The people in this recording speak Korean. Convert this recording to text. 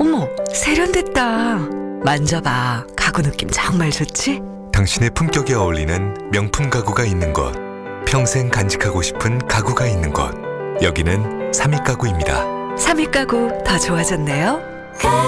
어머, 세련됐다. 만져봐. 가구 느낌 정말 좋지? 당신의 품격에 어울리는 명품 가구가 있는 곳, 평생 간직하고 싶은 가구가 있는 곳, 여기는 삼익가구입니다. 삼익 가구 더 좋아졌네요.